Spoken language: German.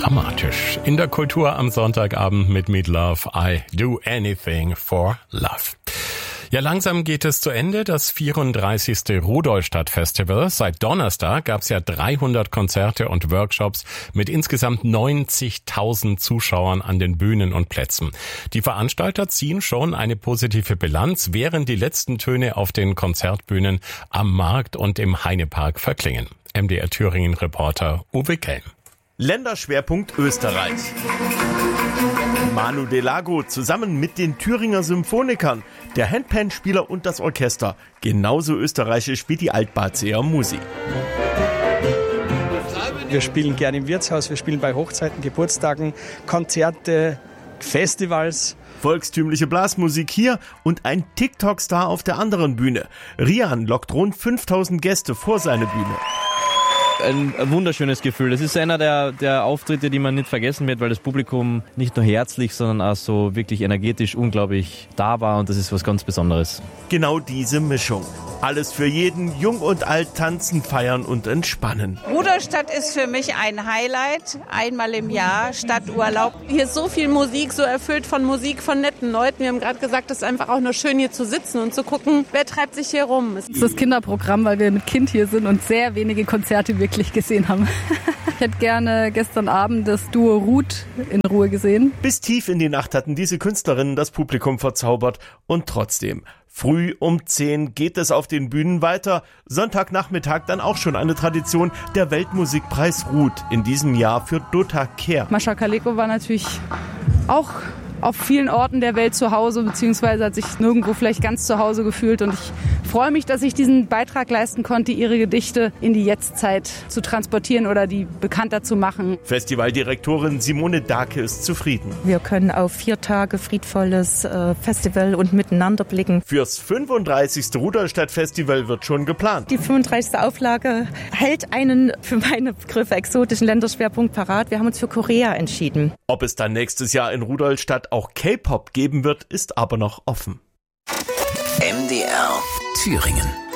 dramatisch. In der Kultur am Sonntagabend mit Meat Love, I Do Anything for Love. Ja, langsam geht es zu Ende, das 34. Rudolstadt-Festival. Seit Donnerstag gab es ja 300 Konzerte und Workshops mit insgesamt 90.000 Zuschauern an den Bühnen und Plätzen. Die Veranstalter ziehen schon eine positive Bilanz, während die letzten Töne auf den Konzertbühnen am Markt und im Heinepark verklingen. MDR Thüringen-Reporter Uwe Kelm. Länderschwerpunkt Österreich. Manu Delago zusammen mit den Thüringer Symphonikern, der Handpan-Spieler und das Orchester. Genauso österreichisch wie die Altbazeer Musik. Wir spielen gerne im Wirtshaus, wir spielen bei Hochzeiten, Geburtstagen, Konzerte, Festivals. Volkstümliche Blasmusik hier und ein TikTok-Star auf der anderen Bühne. Rian lockt rund 5000 Gäste vor seine Bühne. Ein wunderschönes Gefühl. Das ist einer der Auftritte, die man nicht vergessen wird, weil das Publikum nicht nur herzlich, sondern auch so wirklich energetisch unglaublich da war und das ist was ganz Besonderes. Genau diese Mischung. Alles für jeden, jung und alt, tanzen, feiern und entspannen. Rudolstadt ist für mich ein Highlight, einmal im Jahr, Stadturlaub. Hier ist so viel Musik, so erfüllt von Musik, von netten Leuten. Wir haben gerade gesagt, es ist einfach auch nur schön hier zu sitzen und zu gucken, wer treibt sich hier rum. Es ist das Kinderprogramm, weil wir mit Kind hier sind und sehr wenige Konzerte wirklich gesehen haben. Ich hätte gerne gestern Abend das Duo Ruth in Ruhe gesehen. Bis tief in die Nacht hatten diese Künstlerinnen das Publikum verzaubert und trotzdem. Früh um 10 geht es auf den Bühnen weiter. Sonntagnachmittag dann auch schon eine Tradition, der Weltmusikpreis Ruth. In diesem Jahr für Dota Kehr. Mascha Kaleko war natürlich auch auf vielen Orten der Welt zu Hause, beziehungsweise hat sich nirgendwo vielleicht ganz zu Hause gefühlt. Und ich freue mich, dass ich diesen Beitrag leisten konnte, ihre Gedichte in die Jetztzeit zu transportieren oder die bekannter zu machen. Festivaldirektorin Simone Dake ist zufrieden. Wir können auf 4 Tage friedvolles Festival und miteinander blicken. Fürs 35. Rudolstadt-Festival wird schon geplant. Die 35. Auflage hält einen für meine Begriffe exotischen Länderschwerpunkt parat. Wir haben uns für Korea entschieden. Ob es dann nächstes Jahr in Rudolstadt auch K-Pop geben wird, ist aber noch offen. MDR Thüringen.